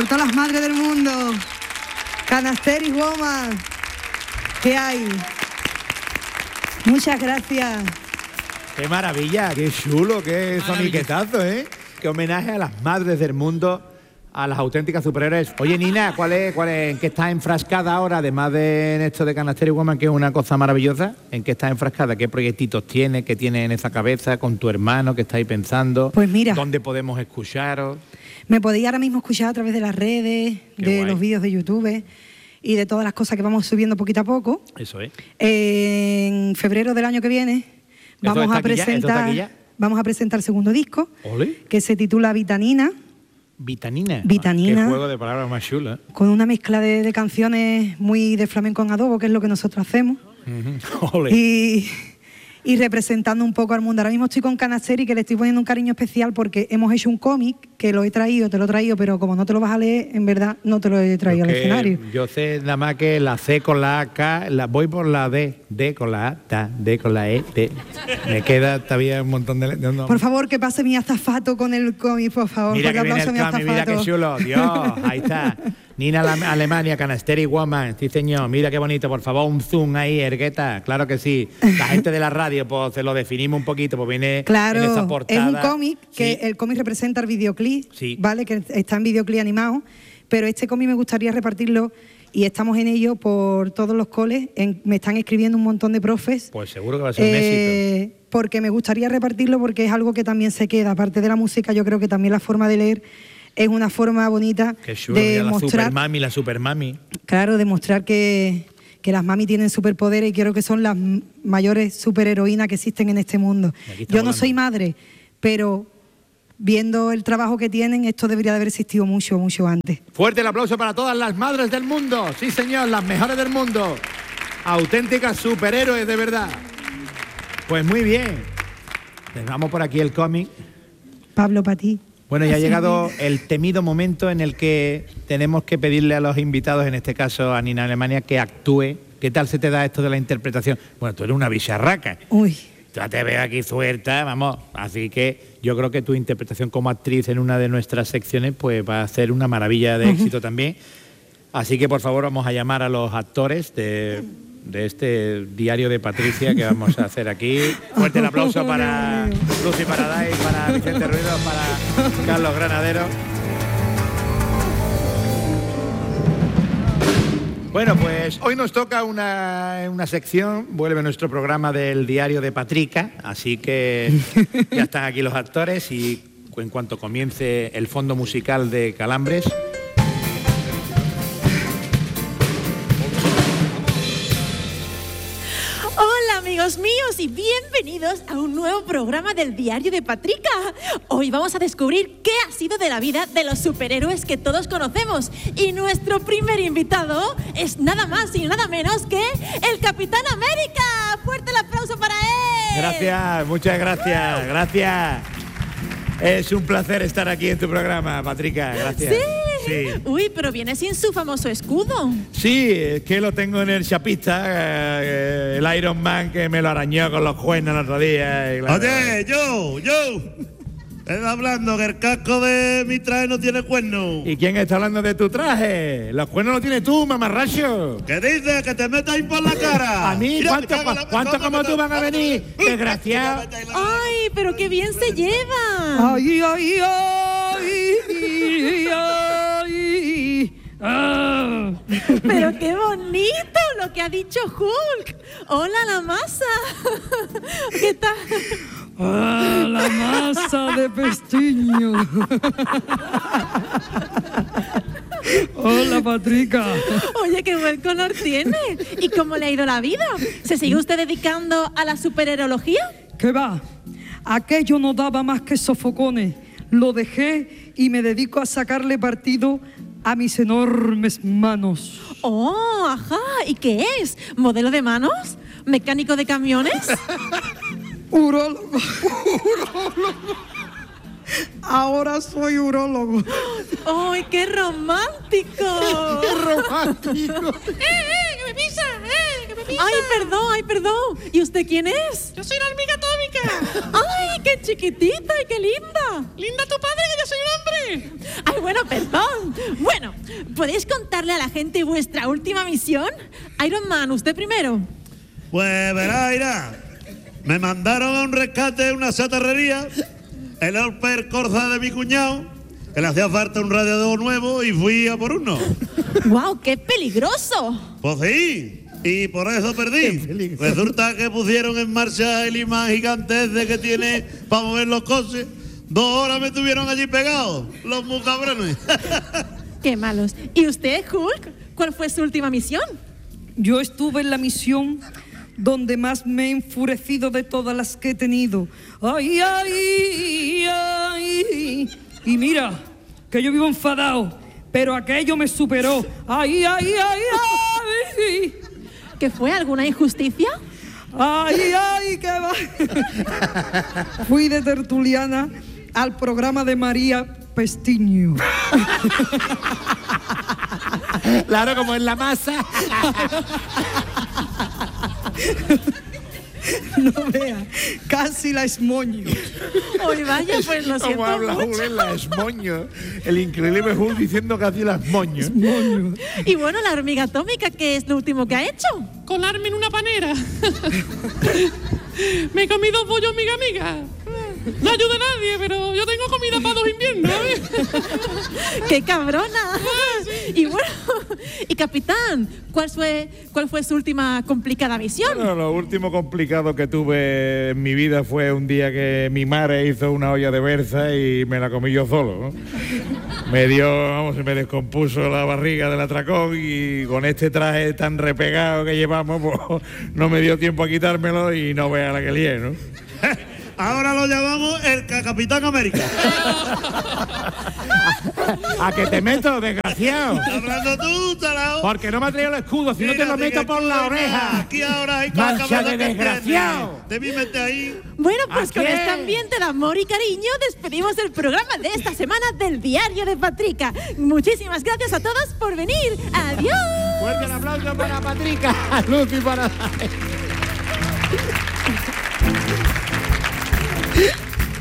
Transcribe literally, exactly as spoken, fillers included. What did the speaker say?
por todas las madres del mundo. Canasteri Woman. ¿Qué hay? Muchas gracias. Qué maravilla, qué chulo, qué soniquetazo, ¿eh? Qué homenaje a las madres del mundo, a las auténticas superhéroes. Oye, Nina, ¿cuál es, cuál es, ¿en qué estás enfrascada ahora? Además de en esto de Canasteri Woman, que es una cosa maravillosa, ¿en qué estás enfrascada? ¿Qué proyectitos tienes? ¿Qué tienes en esa cabeza con tu hermano? ¿Qué estáis pensando? Pues mira. ¿Dónde podemos escucharos? Me podéis ahora mismo escuchar a través de las redes, Qué de guay. los vídeos de YouTube y de todas las cosas que vamos subiendo poquito a poco. Eso es. En febrero del año que viene ¿Esto vamos está a aquí ya? ¿Esto está presentar aquí ya? vamos a presentar el segundo disco, Ole. que se titula Vitanina, Vitanina. Vitanina. Qué juego de palabras más chulo, ¿eh? con una mezcla de, de canciones muy de flamenco en adobo, que es lo que nosotros hacemos. Ujú. Ole. Y, y representando un poco al mundo. Ahora mismo estoy con Canasteri, que le estoy poniendo un cariño especial porque hemos hecho un cómic que lo he traído, te lo he traído, pero como no te lo vas a leer, en verdad no te lo he traído al Porque escenario. yo sé nada más que la C con la A, K, la, voy por la D, D con la A, ta, D con la E, D. Me queda todavía un montón de... de no. Por favor, que pase mi azafato con el cómic, por favor. Mira que Fuerte viene aplauso el a mi cambio, mira qué azafato. chulo, Dios, ahí está. Nina la, Alemania, Canasteri Woman, sí señor, mira qué bonito, por favor, un zoom ahí, Ergueta, claro que sí. La gente de la radio, pues se lo definimos un poquito, pues viene Claro, en esa es portada. un cómic, que Sí. el cómic representa el videoclip, Sí. ¿vale? Que está en videoclip animado, pero este cómic me gustaría repartirlo y estamos en ello por todos los coles. En- me están escribiendo un montón de profes. Pues seguro que va a ser un éxito. eh, porque me gustaría repartirlo porque es algo que también se queda. Aparte de la música, yo creo que también la forma de leer es una forma bonita Qué chulo, de mira la mostrar, super mami, la super mami. claro, demostrar que, que las mami tienen superpoderes y creo que son las m- mayores superheroínas que existen en este mundo. Y aquí está Yo no volando. soy madre, pero viendo el trabajo que tienen, esto debería de haber existido mucho, mucho antes. Fuerte el aplauso para todas las madres del mundo. Sí, señor, las mejores del mundo. Auténticas superhéroes, de verdad. Pues muy bien. Dejamos por aquí el cómic. Pablo, para ti. Bueno, ya ha Así llegado es. el temido momento en el que tenemos que pedirle a los invitados, en este caso a Nina Alemania, que actúe. ¿Qué tal se te da esto de la interpretación? Bueno, tú eres una bicharraca. Uy, Ya te veo aquí suelta, vamos. Así que yo creo que tu interpretación como actriz en una de nuestras secciones pues va a ser una maravilla de éxito también. Así que por favor vamos a llamar a los actores de, de este diario de Patricia que vamos a hacer aquí. Fuerte el aplauso para Lucy Paradise, para Vicente Ruido, para Carlos Granadero. Bueno, pues hoy nos toca una, una sección, vuelve nuestro programa del diario de Patrica, así que ya están aquí los actores y en cuanto comience el fondo musical de Calambres. Hola amigos míos y bienvenidos a un nuevo programa del Diario de Patrica. Hoy vamos a descubrir qué ha sido de la vida de los superhéroes que todos conocemos. Y nuestro primer invitado es nada más y nada menos que el Capitán América. ¡Fuerte el aplauso para él! Gracias, muchas gracias, gracias. Es un placer estar aquí en tu programa, Patrica, gracias. ¡Sí! Sí. Uy, pero viene sin su famoso escudo. Sí, es que lo tengo en el chapista, eh, el Iron Man que me lo arañó con los cuernos el otro día. y claro. Oye, yo, yo. Estás hablando que el casco de mi traje no tiene cuernos. ¿Y quién está hablando de tu traje? Los cuernos los tienes tú, mamarracho. ¿Qué dices? Que te metas ahí por la cara. A mí, Mira, ¿cuánto, me cago en la- cuánto como tú van a venir? Desgraciado. ¡Ay, pero qué bien se lleva! ay, ay, ay, ay. Ah. Pero qué bonito lo que ha dicho Hulk. Hola, la masa. ¿Qué tal? Ah, la masa de pestiño. Hola, Patrica. Oye, qué buen color tiene. ¿Y cómo le ha ido la vida? ¿Se sigue usted dedicando a la superherología? ¿Qué va? Aquello no daba más que sofocones. Lo dejé y me dedico a sacarle partido a mis enormes manos. Oh, ajá. ¿Y qué es? ¿Modelo de manos? ¿Mecánico de camiones? Urólogo. Ahora soy urólogo. ¡Ay, qué romántico! ¡Qué romántico! ¡Eh, eh, que me pisa! ¡Eh, que me pisa! ¡Ay, perdón, ay, perdón! ¿Y usted quién es? Yo soy la hormiga atómica. Patrica! ¡Ay, qué chiquitita y qué linda! ¡Linda tu padre, que yo soy un hombre! ¡Ay, bueno, perdón! Bueno, ¿podéis contarle a la gente vuestra última misión? Iron Man, usted primero. Pues verá, irá. Me mandaron a un rescate de una chatarrería, el Opel Corsa de mi cuñado, que le hacía falta un radiador nuevo y fui a por uno. ¡Guau, qué peligroso! Pues sí, y por eso perdí. Resulta que pusieron en marcha el imán gigante ese que tiene para mover los coches. Dos horas me tuvieron allí pegados, los muy cabrones. ¡Qué malos! ¿Y usted, Hulk? ¿Cuál fue su última misión? Yo estuve en la misión donde más me he enfurecido de todas las que he tenido. ¡Ay, ay, ay! Y mira, que yo vivo enfadado, pero aquello me superó. ¡Ay, ay, ay, ay! ¿Que fue alguna injusticia? ¡Ay, ay, qué va! Fui de tertuliana al programa de María Pestiño. Claro, como en la masa. No vea, casi la esmoño. Hoy vaya, pues lo siento Como habla mucho. Hulk en la esmoño. El increíble Hulk diciendo casi la esmoño. Esmoño. Y bueno, la hormiga atómica, ¿qué es lo último que ha hecho? Colarme en una panera. Me he comido pollo amiga amiga. No ayuda a nadie, pero yo tengo comida para dos inviernos, ¿sabes? ¡Qué cabrona! Y bueno, y capitán, ¿cuál fue, cuál fue su última complicada misión? Bueno, lo último complicado que tuve en mi vida fue un día que mi madre hizo una olla de berza y me la comí yo solo, ¿no? Me dio, vamos, se me descompuso la barriga del atracón y con este traje tan repegado que llevamos, pues no me dio tiempo a quitármelo y no vea la que lié, ¿no? Ahora lo llamamos el Capitán América. ¿A que te meto, desgraciado? Hablando tú, talao. Porque no me ha traído el escudo, si no te lo meto por la oreja. Aquí ahora hay Mancha de desgraciado. Te vi meter ahí. Bueno, pues ¿A con qué? este ambiente de amor y cariño despedimos el programa de esta semana del Diario de Patrica. Muchísimas gracias a todos por venir. ¡Adiós! Fuerte el aplauso para Patrica, Luz y para...